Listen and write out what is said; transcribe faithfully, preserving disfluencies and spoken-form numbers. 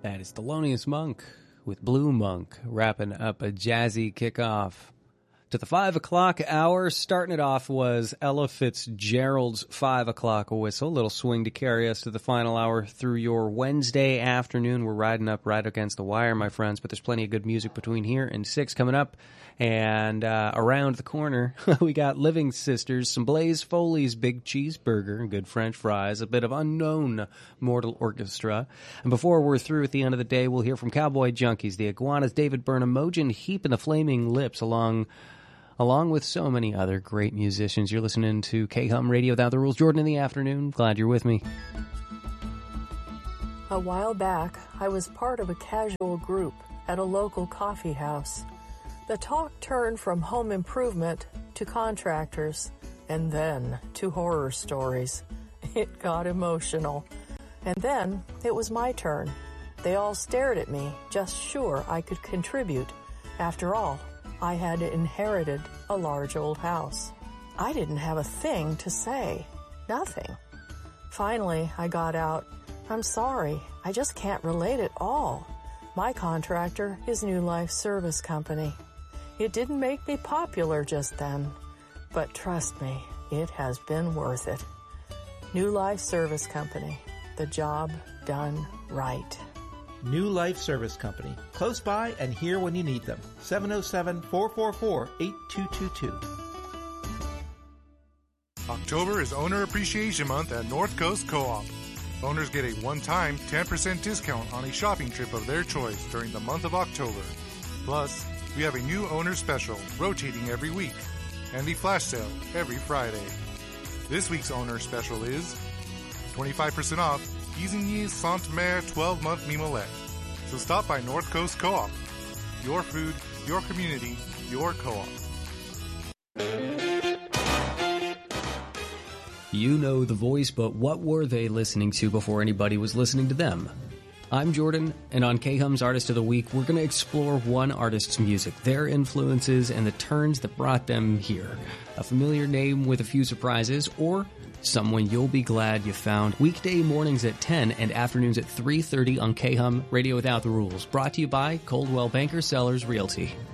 That is Thelonious Monk with Blue Monk, wrapping up a jazzy kickoff to the five o'clock hour. Starting it off was Ella Fitzgerald's five o'clock whistle, little swing to carry us to the final hour through your Wednesday afternoon. We're riding up right against the wire, my friends, but there's plenty of good music between here and six coming up. And uh, around the corner, we got Living Sisters, some Blaze Foley's Big Cheeseburger, good French fries, a bit of Unknown Mortal Orchestra. And before we're through at the end of the day, we'll hear from Cowboy Junkies, the Iguanas, David Burnham, Mojan Heap, and the Flaming Lips, along along with so many other great musicians. You're listening to K-Hum Radio Without the Rules. Jordan in the afternoon. Glad you're with me. A while back, I was part of a casual group at a local coffee house. The talk turned from home improvement to contractors, and then to horror stories. It got emotional. And then it was my turn. They all stared at me, just sure I could contribute. After all, I had inherited a large old house. I didn't have a thing to say. Nothing. Finally, I got out, "I'm sorry, I just can't relate at all. My contractor is New Life Service Company." It didn't make me popular just then, but trust me, it has been worth it. New Life Service Company, the job done right. New Life Service Company, close by and here when you need them. seven oh seven, four four four, eight two two two. October is Owner Appreciation Month at North Coast Co-op. Owners get a one-time ten percent discount on a shopping trip of their choice during the month of October. Plus, we have a new owner special rotating every week and the flash sale every Friday. This week's owner special is twenty-five percent off Isigny Sainte-Mère twelve-month Mimolette. So stop by North Coast Co-op. Your food, your community, your co-op. You know the voice, but what were they listening to before anybody was listening to them? I'm Jordan, and on K-Hum's Artist of the Week, we're going to explore one artist's music, their influences, and the turns that brought them here. A familiar name with a few surprises, or someone you'll be glad you found. Weekday mornings at ten and afternoons at three thirty on K-Hum Radio Without the Rules. Brought to you by Coldwell Banker Sellers Realty.